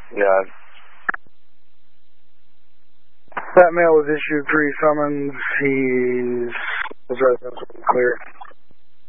Yeah. That male was issued pre-summons. His residence will be clear.